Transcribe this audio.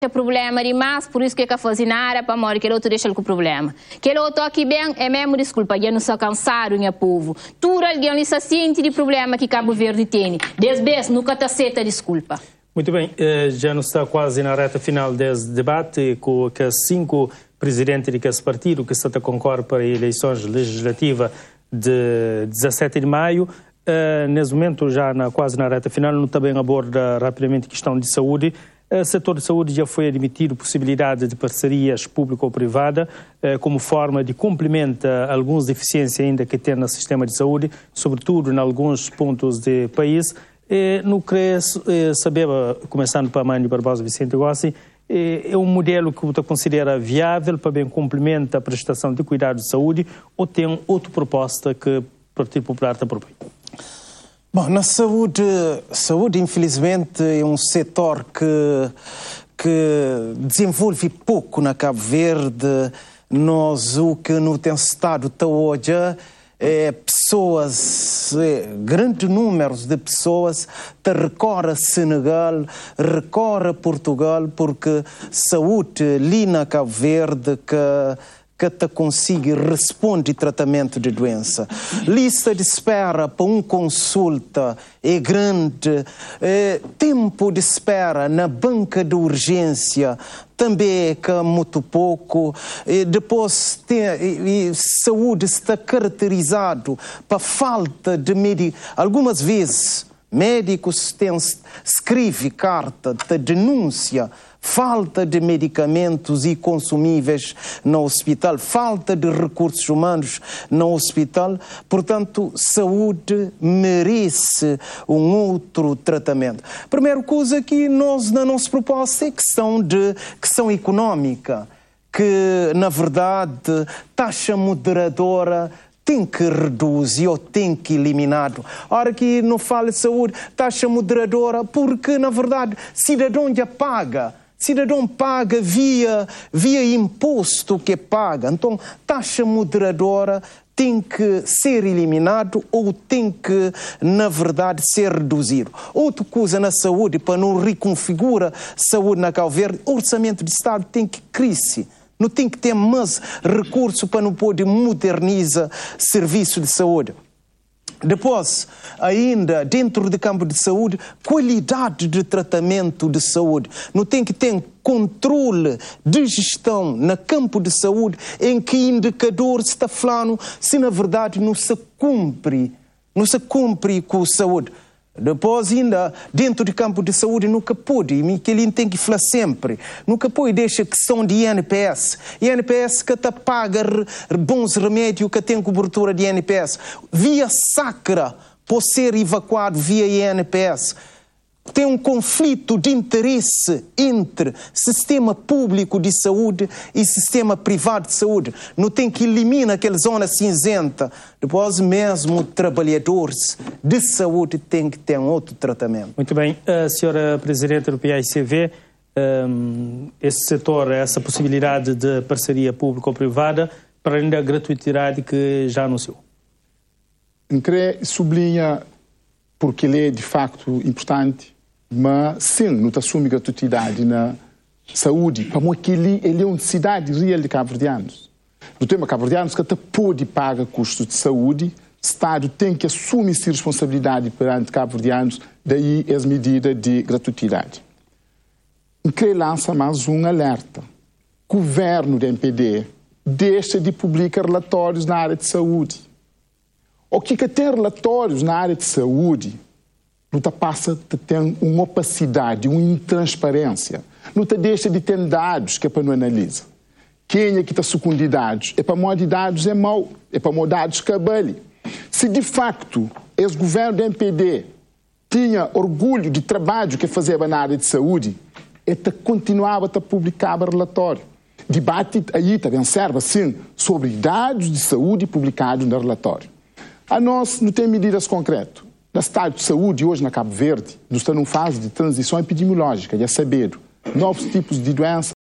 O problema de mais, por isso que eu faço nada para morrer, que ele outro deixa com o problema. Que ele outro aqui bem, é mesmo desculpa, eu não sou cansado, minha povo. Tudo alguém se sente de problema que Cabo Verde tem. Desde nunca te aceita desculpa. Muito bem, já não está quase na reta final desse debate, com que 5 presidentes desse partido que está a concorrer para eleições legislativas de 17 de maio. Nesse momento, já quase na reta final, não também aborda rapidamente a questão de saúde. O setor de saúde já foi admitido possibilidade de parcerias público ou privada como forma de complementar algumas deficiências ainda que tem no sistema de saúde, sobretudo em alguns pontos do país. Não queria saber, começando para a Mãe Barbosa Vicente Gossi, é um modelo que você considera viável para bem complementar a prestação de cuidados de saúde ou tem outra proposta que o Partido Popular está propondo? Bom, na saúde infelizmente é um setor que desenvolve pouco na Cabo Verde. Nós, o que não tem estado até hoje é pessoas, grandes números de pessoas que recorrem a Senegal, recorrem a Portugal, porque saúde ali na Cabo Verde que te consiga responder ao tratamento de doença. Lista de espera para uma consulta é grande, tempo de espera na banca de urgência também é muito pouco. Depois, saúde está caracterizado para falta de algumas vezes, médicos escrevem carta de denúncia, falta de medicamentos e consumíveis no hospital, falta de recursos humanos no hospital. Portanto, saúde merece um outro tratamento. Primeira coisa que nós, na nossa proposta, é questão económica, que, na verdade, taxa moderadora tem que reduzir ou tem que eliminar. Ora que não fala de saúde, taxa moderadora, porque, na verdade, cidadão já paga. Cidadão paga via imposto que paga. Então, taxa moderadora tem que ser eliminado ou tem que, na verdade, ser reduzido. Outra coisa na saúde, para não reconfigurar saúde na Cabo Verde, o orçamento de Estado tem que crescer. Não tem que ter mais recursos para não poder modernizar serviço de saúde. Depois, ainda dentro do campo de saúde, qualidade de tratamento de saúde. Não tem que ter controle de gestão no campo de saúde em que indicador se está falando se na verdade não se cumpre com a saúde. Depois, ainda, dentro do campo de saúde, nunca pode, e que ele tem que falar sempre, nunca pode deixar questão de INPS. INPS que te paga bons remédios, que tem cobertura de INPS. Via sacra pode ser evacuado via INPS. Tem um conflito de interesse entre sistema público de saúde e sistema privado de saúde. Não tem que eliminar aquela zona cinzenta. Depois mesmo trabalhadores de saúde têm que ter um outro tratamento. Muito bem. A senhora Presidente do PAICV, esse setor, essa possibilidade de parceria público-privada, para além da gratuidade que já anunciou? Eu queria sublinhar porque ele é de facto importante, mas sim, não assume gratuidade na saúde, porque ele é uma necessidade real de cabo-verdianos. No tema cabo-verdianos que até pode pagar custos de saúde, o Estado tem que assumir essa responsabilidade perante cabo-verdianos, daí as medidas de gratuidade. Eu queria lançar mais um alerta. O governo da MPD deixa de publicar relatórios na área de saúde. O que tem relatórios na área de saúde, não passa de ter uma opacidade, uma intransparência. Não deixa de ter dados que é para não analisar. Quem é que está sucumbindo dados? É para modo de dados é mau, é para modo de dados cabale. Se de facto esse governo da MPD tinha orgulho de trabalho que fazia na área de saúde, continuava a publicar relatório. Debate aí também serve, sim, sobre dados de saúde publicados no relatório. A nós não tem medidas concretas. Na estado de saúde, hoje na Cabo Verde, nós estamos numa fase de transição epidemiológica, já saber novos tipos de doença